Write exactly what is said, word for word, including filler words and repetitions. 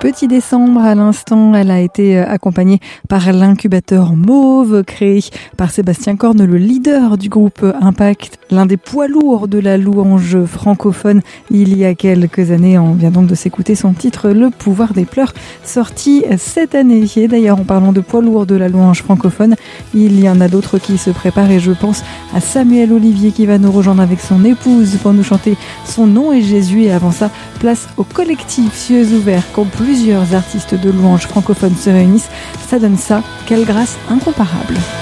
Petit Décembre, à l'instant, elle a été accompagnée par l'incubateur Mauve, créé par Sébastien Corne, le leader du groupe Impact, l'un des poids lourds de la louange francophone il y a quelques années. On vient donc de s'écouter son titre Le pouvoir des pleurs, sorti cette année. Et d'ailleurs, en parlant de poids lourds de la louange francophone, il y en a d'autres qui se préparent et je pense à Samuel Olivier qui va nous rejoindre avec son épouse pour nous chanter Son nom est Jésus. Et avant ça, place au collectif Cieux ouverts quand plusieurs artistes de louange francophone se réunissent. Ça donne ça, quelle grâce incomparable.